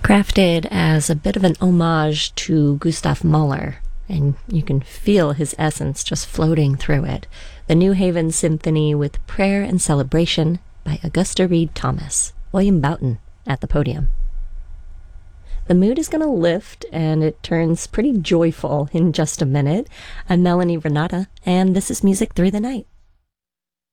Crafted as a bit of an homage to Gustav Mahler, and you can feel his essence just floating through it. The New Haven Symphony with Prayer and Celebration by Augusta Reed Thomas. William Boughton at the podium. The mood is going to lift, and it turns pretty joyful in just a minute. I'm Melanie Renata, and this is Music Through the Night.